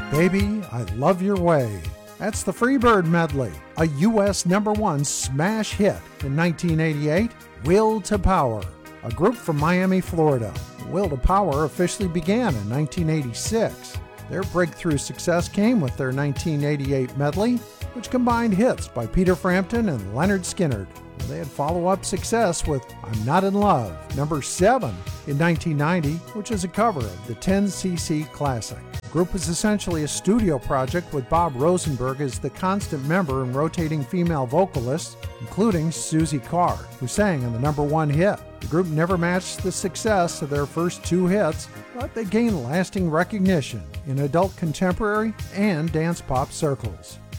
Baby, I Love Your Way. That's the Freebird medley, a U.S. #1 smash hit in 1988, Will to Power, a group from Miami, Florida. Will to Power officially began in 1986. Their breakthrough success came with their 1988 medley, which combined hits by Peter Frampton and Leonard Skinner. They had follow-up success with I'm Not in Love, #7 in 1990, which is a cover of the 10cc classic. The group is essentially a studio project with Bob Rosenberg as the constant member and rotating female vocalists, including Susie Carr, who sang in the #1 hit. The group never matched the success of their first 2 hits, but they gained lasting recognition in adult contemporary and dance pop circles.